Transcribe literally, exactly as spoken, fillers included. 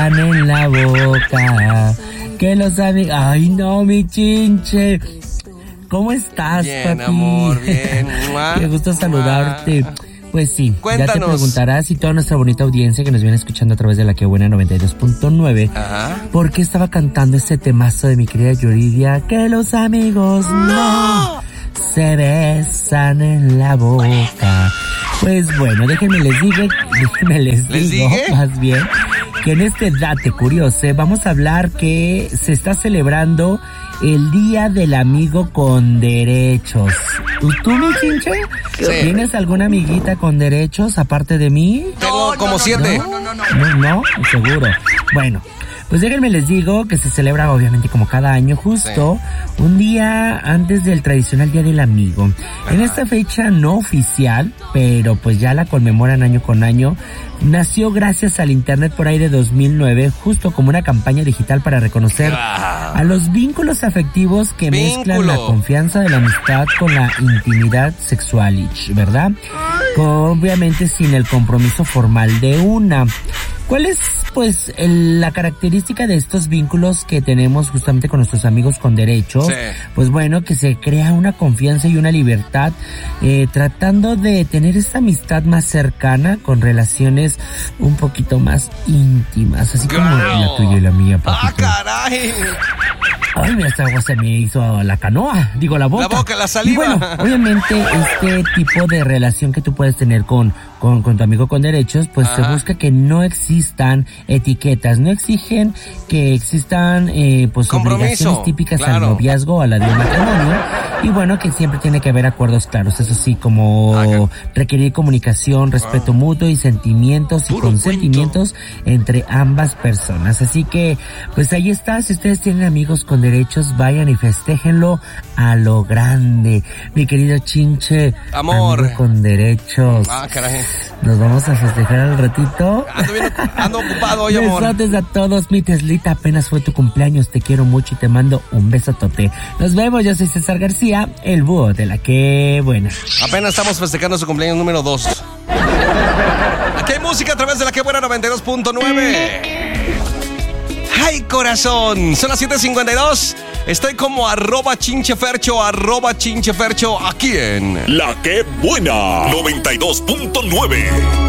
en la boca. Que los amigos... Ay, no, mi chinche. ¿Cómo estás, bien, papi? Amor, bien. Qué gusto saludarte. Pues sí, Cuéntanos. Ya te preguntarás, y toda nuestra bonita audiencia que nos viene escuchando a través de La Que Buena noventa y dos punto nueve, Ajá. ¿por qué estaba cantando ese temazo de mi querida Yuridia? Que los amigos no se besan en la boca. Pues bueno, déjenme les digo, déjenme les, ¿Les digo, digue? más bien, que en este Date Curioso vamos a hablar que se está celebrando el Día del Amigo con Derechos. ¿Y tú, mi chinche? Sí. ¿Tienes alguna amiguita con derechos aparte de mí? Tengo como siete. No, no, no, no. No, seguro. Bueno, pues déjenme les digo que se celebra obviamente como cada año, justo sí. un día antes del tradicional Día del Amigo. Ajá. En esta fecha no oficial, pero pues ya la conmemoran año con año, nació gracias al internet por ahí de dos mil nueve, justo como una campaña digital para reconocer ah. a los vínculos afectivos que Vínculo. mezclan la confianza de la amistad con la intimidad sexual, ¿verdad? Obviamente sin el compromiso formal de una. ¿Cuál es, pues, el, la característica de estos vínculos que tenemos justamente con nuestros amigos con derechos? Sí. Pues bueno, que se crea una confianza y una libertad, eh, tratando de tener esta amistad más cercana con relaciones un poquito más íntimas, así como la tuya y la mía, papito. ¡Ah, caray! Ay, mira, esta agua se me hizo la canoa, digo la boca. La boca, la saliva. Y bueno, obviamente este tipo de relación que tú puedes tener con, con, con tu amigo con derechos, pues Ajá. se busca que no existan etiquetas, no exigen que existan eh, pues obligaciones típicas claro. al noviazgo o a la del matrimonio, y bueno, que siempre tiene que haber acuerdos claros, eso sí, como Ajá. requerir comunicación, respeto ah. mutuo y sentimientos y Puro consentimientos cuento. entre ambas personas. Así que, pues ahí está, si ustedes tienen amigos con derechos, vayan y festéjenlo a lo grande. Mi querido Chinche, amor, amigo con derechos. Ah, caray. Nos vamos a festejar al ratito. Ando, bien, ando ocupado hoy, amor. Besotes a todos, mi Teslita, apenas fue tu cumpleaños, te quiero mucho y te mando un besotote. Nos vemos, yo soy César García, el búho de La Que Buena. Apenas estamos festejando su cumpleaños número dos. Aquí hay música a través de La Que Buena noventa y dos punto nueve. ¡Ay, corazón! Son las siete cincuenta y dos. Estoy como arroba chinchefercho, arroba chinchefercho aquí en La Que Buena noventa y dos punto nueve.